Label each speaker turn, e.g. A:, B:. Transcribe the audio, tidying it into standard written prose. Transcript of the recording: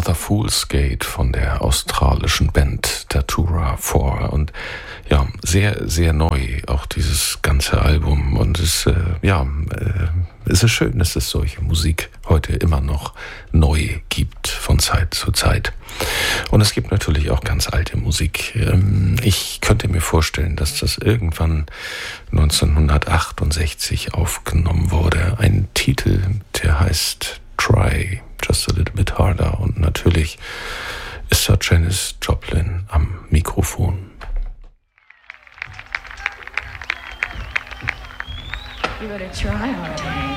A: Another Fool's Gate von der australischen Band Datura 4 und ja, sehr, sehr neu auch dieses ganze Album und es ist schön, dass es solche Musik heute immer noch neu gibt von Zeit zu Zeit. Und es gibt natürlich auch ganz alte Musik. Ich könnte mir vorstellen, dass das irgendwann 1968 aufgenommen wurde. Ein Titel, der heißt Try Just a Little Bit Harder. Und natürlich ist da Janis Joplin am Mikrofon.
B: You gotta try harder.